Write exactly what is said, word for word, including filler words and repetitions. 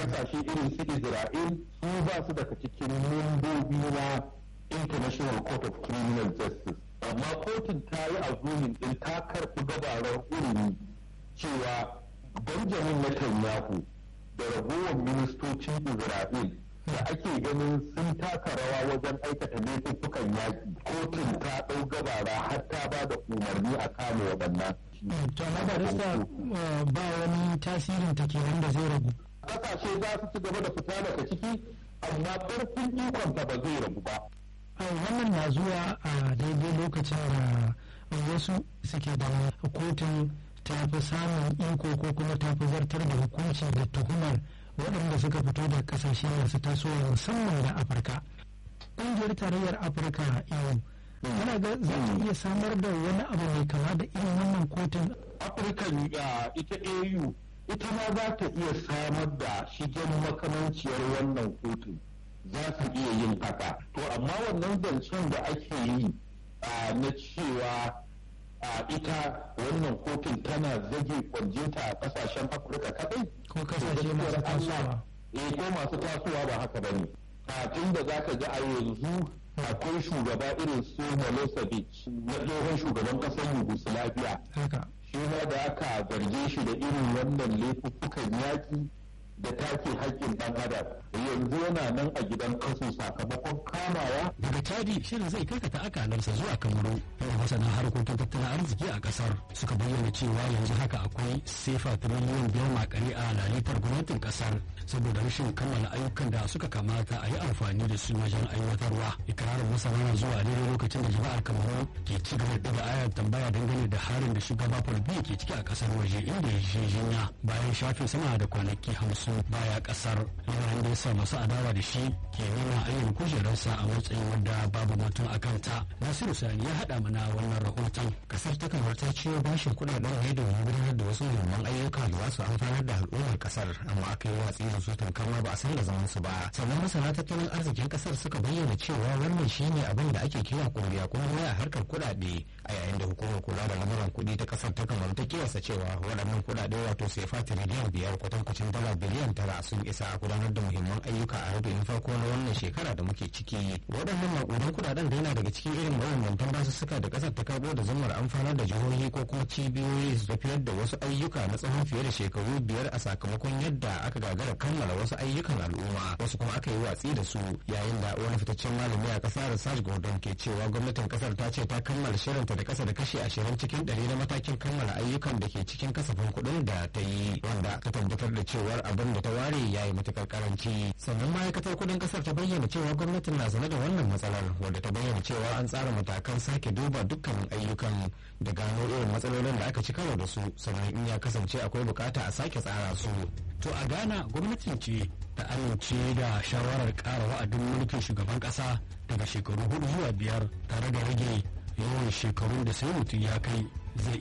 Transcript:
kasashe irin su Isra'il su ba su daga cikin membobi na International Court of Criminal Justice, amma kotun ta yi azumin din ta karɓi gabarar urumi cewa Benjamin Netanyahu da ragowar ministocin Isra'il da ake ganin sun taka rawa wajen aikata laifuffukan yaƙi, kotun ta ɗau gabara har ta ba da umarni a kame waɗannan. To amma barista ba wani tasirin ta kenan da zai ragu. Ƙasashe za su ci gaba da fita daga ciki, amma ƙarfin ikonta ba zai ragu ba. Wannan na zuwa a daidai lokacin da wasu suke da kotun ta fi samun iko ko kuma ta fi zartar da hukunci da tuhumar waɗanda suka fito da ƙasashe masu tasowa musamman da Afirka. Ƙungiyar tarayyar Afirka yau yana ga za ta iya samar da wani abu mai kama da irin wannan kotun. Afirka ita A U ita ma za ta iya samar da shigen makamanciyar wannan kotun, za su iya yin haka. To amma wannan zancen da ake yi na cewa ita wannan kotun tana zage kwanjinta a kasashen Afirka kadai ko kasashe masu tasowa. Eh ko masu tasowa ba haka bane. A tun da zaka ga a yanzu akwai shugaba irin su Milosevic na tsohon shugaban kasar Yugoslavia. Haka. Shi ma da aka zarge shi da irin wannan laifuffukan yaƙi da take haƙƙin ɗan adam, yanzu yana nan a gidan kasu sakamakon kamawa. Daga Chadi shirin zai karkata akalarsa zuwa Kamaru, yau masana harkokin tattalin arziki a kasar suka bayyana cewa yanzu haka akwai sefa tiriliyan biyar makare a lalitar gwamnatin kasar saboda rashin kammala ayyukan da suka kamata a yi amfani da su wajen aiwatarwa. Ikirarin masana na zuwa daidai lokacin da jama'ar Kamaru ke ci gaba da ayar tambaya dangane da harin da shugaba Paul Biya ke ciki a kasar waje inda ya je jinya bayan shafe sama da kwanaki hamsin baya kasar, lamarin da ya sa masu adawa da shi ke nuna ayyana kujerarsa a matsayin wanda babu mutum a kanta. Nasiru Sani ya haɗa mana wannan rahoton. Kasar ta kamar ta ciyo bashin kuɗaɗen ne domin gudanar da wasu muhimman ayyuka da za su amfanar da al'ummar kasar, amma aka yi watsi da su tamkar ma ba a san da zaman su ba. Sannan masana tattalin arzikin kasar suka bayyana cewa wannan shine abin da ake kira kuriya kuma a harkar kuɗaɗe, a yayin da hukumar kula da lamuran kuɗi ta kasar ta kamar ta kiyasta cewa waɗannan kuɗaɗe wato sefa tiriliyan biyar kwatankwacin dala biliyan tara sun isa a gudanar da muhimman ayyuka a rubin farko na wannan shekara da muke ciki. Waɗannan maƙudan kuɗaɗen da yana daga cikin irin mabambantan basussuka da ƙasar ta karɓo da zumar amfanar da jihohi ko kuma cibiyoyi su tafiyar da wasu ayyuka na tsawon fiye da shekaru biyar a sakamakon yadda aka gagara kammala wasu ayyukan al'umma, wasu kuma aka yi watsi da su, yayin da wani fitaccen malami a ƙasar Serge Gordon ke cewa gwamnatin ƙasar ta ce ta kammala shirinta da ƙasa da kashi ashirin cikin ɗari na matakin kammala ayyukan da ke cikin kasafin kuɗin da ta yi, wanda ta tabbatar da cewar abin da ta ware ya yi matuƙar karanci. Sannan ma'aikatar kuɗin ƙasar ta bayyana cewa gwamnatin na sane da wannan matsalar, wadda ta bayyana cewa an tsara matakan sake duba dukkanin ayyukan da gano irin matsalolin da aka ci karo da su, sannan in ya kasance akwai bukata a sake tsara su. To a Ghana gwamnatin ce ta amince da shawarar ƙara wa'adin mulkin shugaban ƙasa daga shekaru hudu zuwa biyar tare da rage yawan shekarun da sai mutum ya kai zai